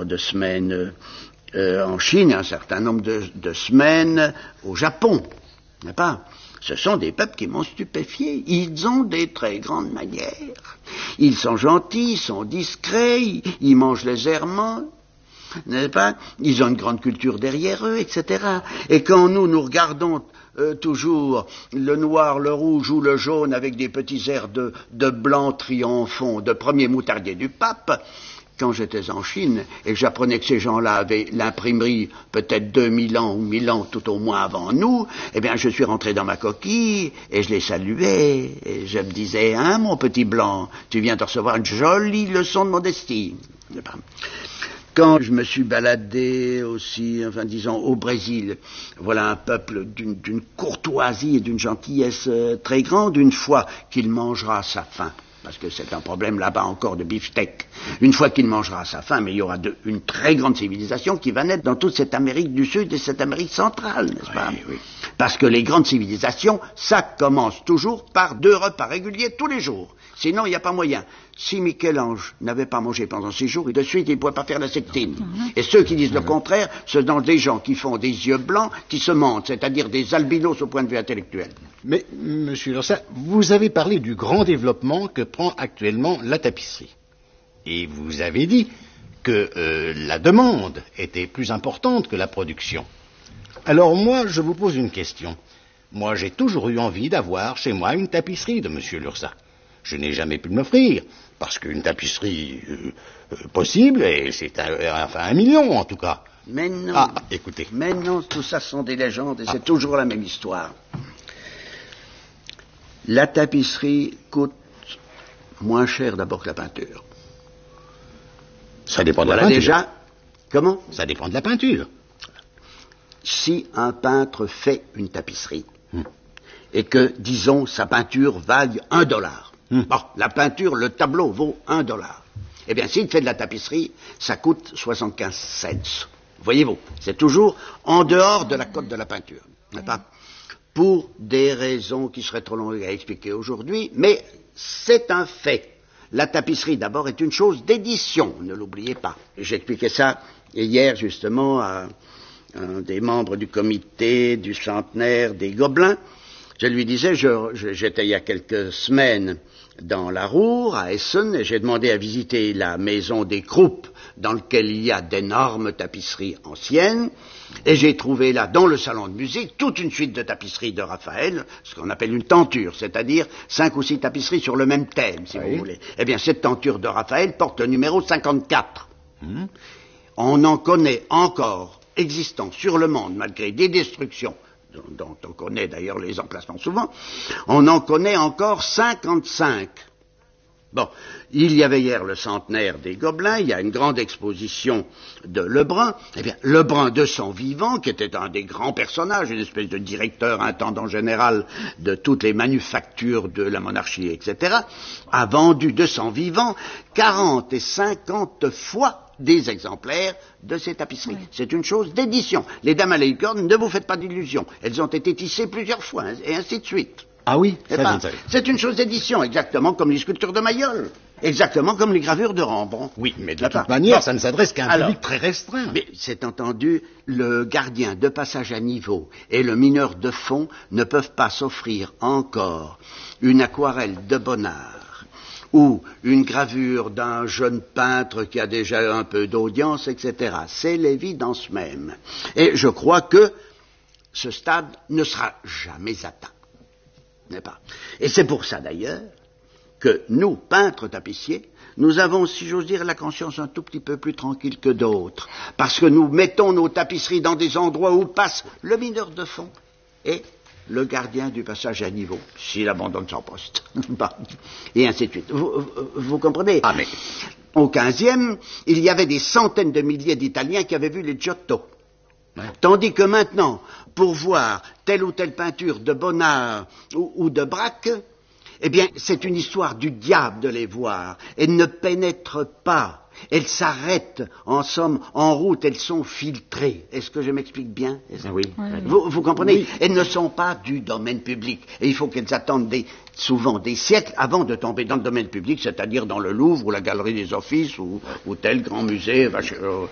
nombre de semaines en Chine et un certain nombre de semaines au Japon, n'est-ce pas? Ce sont des peuples qui m'ont stupéfié. Ils ont des très grandes manières. Ils sont gentils, ils sont discrets, ils mangent légèrement, n'est-ce pas? Ils ont une grande culture derrière eux, etc. Et quand nous regardons toujours le noir, le rouge ou le jaune avec des petits airs de blanc triomphant, de premier moutardier du pape, quand j'étais en Chine et que j'apprenais que ces gens-là avaient l'imprimerie peut-être 2000 ans ou 1000 ans tout au moins avant nous, eh bien je suis rentré dans ma coquille et je les saluais et je me disais, hein mon petit blanc, tu viens de recevoir une jolie leçon de modestie. Quand je me suis baladé aussi, enfin disons au Brésil, voilà un peuple d'une courtoisie et d'une gentillesse très grande, une fois qu'il mangera sa faim. Parce que c'est un problème là-bas encore de beefsteak. Une fois qu'il mangera à sa faim, mais il y aura une très grande civilisation qui va naître dans toute cette Amérique du Sud et cette Amérique centrale, n'est-ce pas? Oui. Parce que les grandes civilisations, ça commence toujours par 2 repas réguliers tous les jours. Sinon, il n'y a pas moyen. Si Michel-Ange n'avait pas mangé pendant 6 jours, et de suite, il ne pourrait pas faire la septime. Et ceux qui disent le contraire, ce sont des gens qui font des yeux blancs, qui se mentent, c'est-à-dire des albinos au point de vue intellectuel. Mais, monsieur Lursa, vous avez parlé du grand développement que prend actuellement la tapisserie. Et vous avez dit que la demande était plus importante que la production. Alors moi, je vous pose une question. Moi, j'ai toujours eu envie d'avoir chez moi une tapisserie de monsieur Lursa. Je n'ai jamais pu m'offrir, parce qu'une tapisserie possible, et c'est enfin 1 million en tout cas. Mais non. Ah, écoutez. Mais non, tout ça sont des légendes et c'est toujours la même histoire. La tapisserie coûte moins cher d'abord que la peinture. Ça dépend de la peinture. Déjà, comment? Ça dépend de la peinture. Si un peintre fait une tapisserie, et que, disons, sa peinture vaille $1, bon, la peinture, le tableau vaut $1. Eh bien, s'il fait de la tapisserie, ça coûte 75 cents. Voyez-vous, c'est toujours en dehors de la cote de la peinture, n'est-ce pas? Pour des raisons qui seraient trop longues à expliquer aujourd'hui, mais c'est un fait. La tapisserie, d'abord, est une chose d'édition, ne l'oubliez pas. J'expliquais ça hier, justement, à un des membres du comité du centenaire des Gobelins. Je lui disais, j'étais il y a quelques semaines dans la Ruhr, à Essen, et j'ai demandé à visiter la maison des Krupp, dans laquelle il y a d'énormes tapisseries anciennes, et j'ai trouvé là, dans le salon de musique, toute une suite de tapisseries de Raphaël, ce qu'on appelle une tenture, c'est-à-dire 5 ou 6 tapisseries sur le même thème, si vous voulez. Eh bien, cette tenture de Raphaël porte le numéro 54. On en connaît encore existant sur le monde, malgré des destructions, dont on connaît d'ailleurs les emplacements souvent, on en connaît encore 55. Bon, il y avait hier le centenaire des Gobelins, il y a une grande exposition de Lebrun. Eh bien, Lebrun de son vivant, qui était un des grands personnages, une espèce de directeur, intendant général de toutes les manufactures de la monarchie, etc., a vendu de son vivant 40 et 50 fois des exemplaires de ces tapisseries. Oui. C'est une chose d'édition. Les dames à la licorne, ne vous faites pas d'illusions. Elles ont été tissées plusieurs fois, et ainsi de suite. Ah oui, c'est une chose d'édition, exactement comme les sculptures de Mayol, exactement comme les gravures de Rembrandt. Oui, mais de toute manière, ça ne s'adresse qu'à un public très restreint. Mais c'est entendu, le gardien de passage à niveau et le mineur de fond ne peuvent pas s'offrir encore une aquarelle de Bonnard ou une gravure d'un jeune peintre qui a déjà un peu d'audience, etc. C'est l'évidence même. Et je crois que ce stade ne sera jamais atteint. N'est-ce pas? Et c'est pour ça d'ailleurs que nous, peintres tapissiers, nous avons, si j'ose dire, la conscience un tout petit peu plus tranquille que d'autres, parce que nous mettons nos tapisseries dans des endroits où passe le mineur de fond et le gardien du passage à niveau, s'il abandonne son poste. Et ainsi de suite. Vous comprenez? Ah, mais... Au XVe, il y avait des centaines de milliers d'Italiens qui avaient vu les Giotto. Ouais. Tandis que maintenant, pour voir telle ou telle peinture de Bonnard ou de Braque, eh bien, c'est une histoire du diable de les voir. Elles ne pénètrent pas. Elles s'arrêtent, en somme, en route, elles sont filtrées. Est-ce que je m'explique bien? Oui. Vous comprenez? Oui. Elles ne sont pas du domaine public. Et il faut qu'elles attendent souvent des siècles avant de tomber dans le domaine public, c'est-à-dire dans le Louvre ou la Galerie des Offices ou tel grand musée